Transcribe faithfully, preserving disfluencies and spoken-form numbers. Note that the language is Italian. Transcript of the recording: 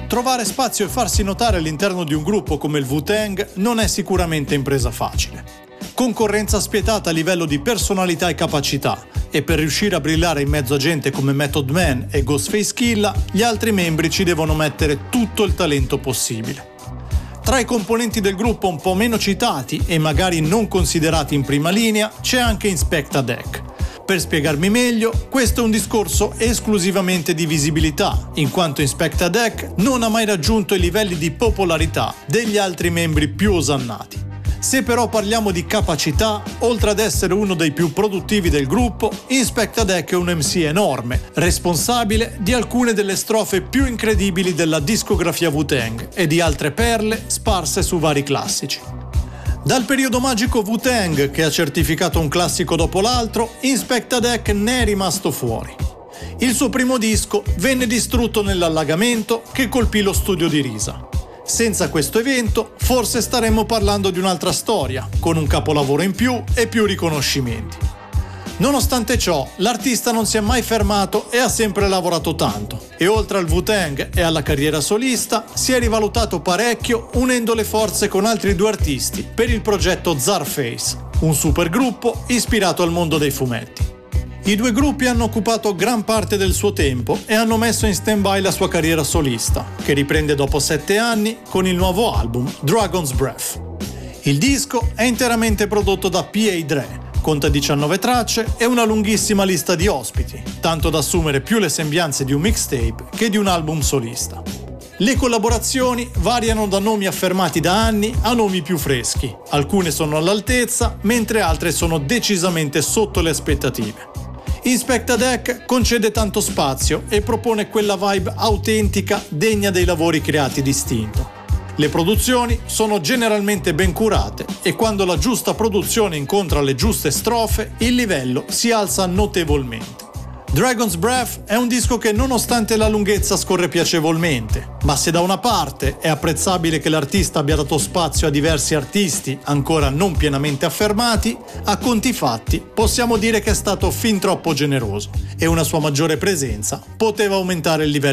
trovare spazio e farsi notare all'interno di un gruppo come il Wu-Tang non è sicuramente impresa facile. Concorrenza spietata a livello di personalità e capacità, e per riuscire a brillare in mezzo a gente come Method Man e Ghostface Killah, gli altri membri ci devono mettere tutto il talento possibile. Tra i componenti del gruppo un po' meno citati e magari non considerati in prima linea c'è anche Inspectah Deck. Per spiegarmi meglio, questo è un discorso esclusivamente di visibilità, in quanto Inspectah Deck non ha mai raggiunto i livelli di popolarità degli altri membri più osannati. Se però parliamo di capacità, oltre ad essere uno dei più produttivi del gruppo, Inspectah Deck è un M C enorme, responsabile di alcune delle strofe più incredibili della discografia Wu-Tang e di altre perle sparse su vari classici. Dal periodo magico Wu-Tang, che ha certificato un classico dopo l'altro, Inspectah Deck ne è rimasto fuori. Il suo primo disco venne distrutto nell'allagamento che colpì lo studio di Risa. Senza questo evento, forse staremmo parlando di un'altra storia, con un capolavoro in più e più riconoscimenti. Nonostante ciò, l'artista non si è mai fermato e ha sempre lavorato tanto, e oltre al Wu-Tang e alla carriera solista, si è rivalutato parecchio unendo le forze con altri due artisti per il progetto Czarface, un supergruppo ispirato al mondo dei fumetti. I due gruppi hanno occupato gran parte del suo tempo e hanno messo in stand-by la sua carriera solista, che riprende dopo sette anni con il nuovo album Dragon's Breath. Il disco è interamente prodotto da P A Dre, conta diciannove tracce e una lunghissima lista di ospiti, tanto da assumere più le sembianze di un mixtape che di un album solista. Le collaborazioni variano da nomi affermati da anni a nomi più freschi, alcune sono all'altezza, mentre altre sono decisamente sotto le aspettative. Inspectah Deck concede tanto spazio e propone quella vibe autentica degna dei lavori creati distinto. Le produzioni sono generalmente ben curate e quando la giusta produzione incontra le giuste strofe, il livello si alza notevolmente. Dragon's Breath è un disco che nonostante la lunghezza scorre piacevolmente, ma se da una parte è apprezzabile che l'artista abbia dato spazio a diversi artisti ancora non pienamente affermati, a conti fatti possiamo dire che è stato fin troppo generoso e una sua maggiore presenza poteva aumentare il livello